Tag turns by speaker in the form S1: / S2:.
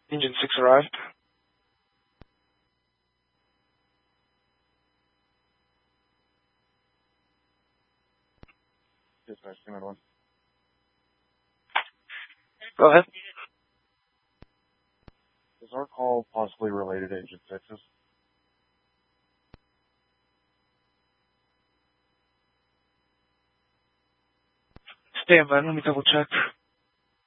S1: Engine 6 arrived.
S2: Dispatch, Command 1.
S1: Go ahead.
S2: Is our call possibly related to Engine 6's?
S1: Stand by, let me double check.